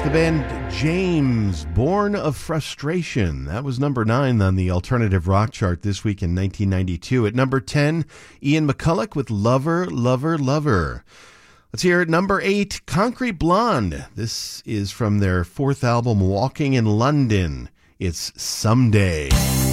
The band James, Born of Frustration. That was number 9 on the alternative rock chart this week in 1992. At number 10, Ian McCulloch with Lover, Lover, Lover. Let's hear at number 8, Concrete Blonde. This is from their 4th album, Walking in London. It's Someday.